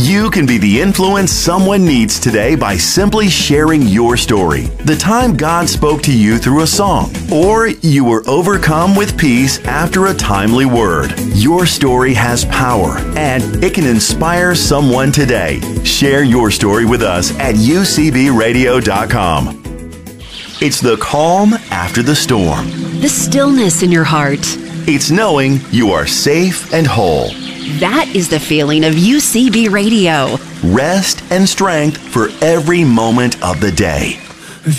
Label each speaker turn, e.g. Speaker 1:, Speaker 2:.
Speaker 1: You can be the influence someone needs today by simply sharing your story. The time God spoke to you through a song, or you were overcome with peace after a timely word. Your story has power, and it can inspire someone today. Share your story with us at ucbradio.com. It's the calm after the storm.
Speaker 2: The stillness in your heart.
Speaker 1: It's knowing you are safe and whole.
Speaker 2: That is the feeling of UCB Radio.
Speaker 1: Rest and strength for every moment of the day.